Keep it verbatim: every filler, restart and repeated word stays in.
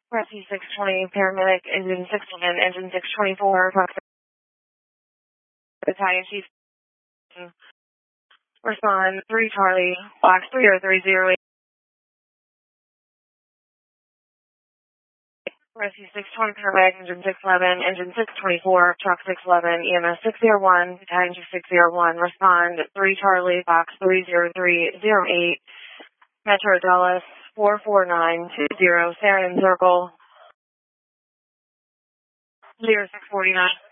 Rescue six twenty, paramedic, engine six eleven, engine six twenty-four, Battalion Chief. Respond, three Charlie, box three oh three oh eight. Rescue six twenty, paramedic, engine six eleven, engine six twenty-four, truck six eleven, E M S six oh one, Battalion Chief six oh one. Respond, three Charlie, box three oh three oh eight, Metro Dallas, four four nine two zero, Sarian Circle, zero six four nine.